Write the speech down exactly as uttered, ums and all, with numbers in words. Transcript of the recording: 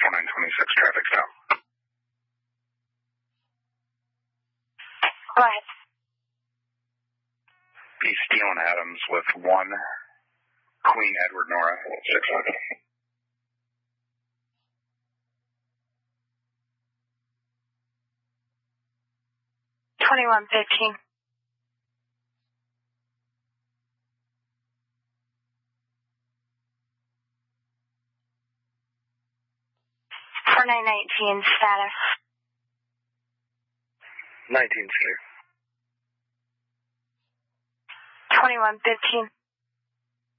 four nine twenty-six, traffic stop. Go ahead. Be Steele and Adams with one Queen Edward Nora, six hundred. twenty-one fifteen. four nine nineteen, status. nineteen, clear. twenty-one fifteen.